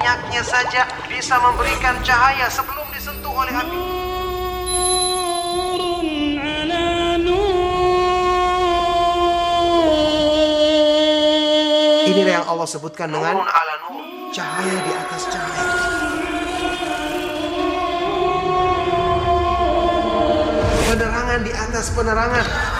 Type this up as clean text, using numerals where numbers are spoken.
minyaknya saja bisa memberikan cahaya sebelum disentuh oleh api. Inilah yang Allah sebutkan dengan cahaya di atas cahaya. Penerangan di atas penerangan.